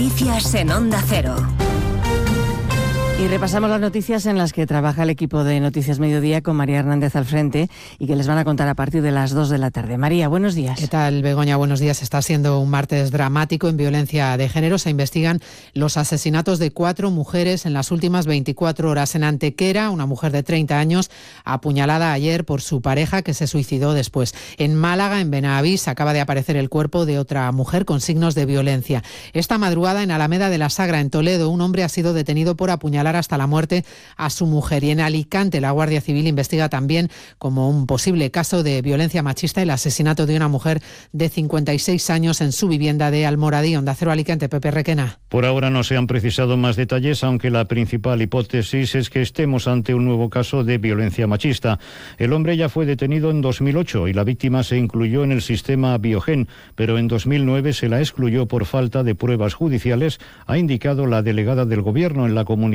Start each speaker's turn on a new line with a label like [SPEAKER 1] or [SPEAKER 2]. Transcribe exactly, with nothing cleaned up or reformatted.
[SPEAKER 1] Noticias en Onda Cero.
[SPEAKER 2] Y repasamos las noticias en las que trabaja el equipo de Noticias Mediodía con María Hernández al frente y que les van a contar a partir de las dos de la tarde. María, buenos días.
[SPEAKER 3] ¿Qué tal, Begoña? Buenos días. Está siendo un martes dramático en violencia de género. Se investigan los asesinatos de cuatro mujeres en las últimas veinticuatro horas. En Antequera, una mujer de treinta años apuñalada ayer por su pareja que se suicidó después. En Málaga, en Benavís, acaba de aparecer el cuerpo de otra mujer con signos de violencia. Esta madrugada, en Alameda de la Sagra, en Toledo, un hombre ha sido detenido por apuñalar hasta la muerte a su mujer. Y en Alicante, la Guardia Civil investiga también como un posible caso de violencia machista el asesinato de una mujer de cincuenta y seis años en su vivienda de Almoradí. Onda Cero Alicante, Pepe Requena.
[SPEAKER 4] Por ahora no se han precisado más detalles, aunque la principal hipótesis es que estemos ante un nuevo caso de violencia machista. El hombre ya fue detenido en dos mil ocho y la víctima se incluyó en el sistema Biogen, pero en dos mil nueve se la excluyó por falta de pruebas judiciales, ha indicado la delegada del Gobierno en la comunidad